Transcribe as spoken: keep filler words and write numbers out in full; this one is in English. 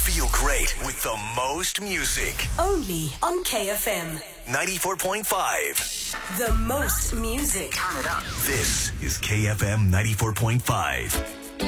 Feel great with the most music. Only on K F M. ninety-four point five. The most music. This is K F M ninety-four point five.